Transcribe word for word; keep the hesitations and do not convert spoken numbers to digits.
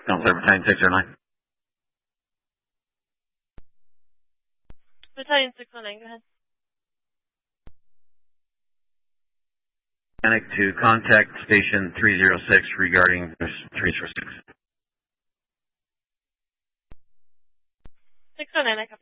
Counselor Battalion six oh nine. Battalion six oh nine, go ahead. Mechanic to contact station three oh six regarding three oh six. six oh nine, I copy.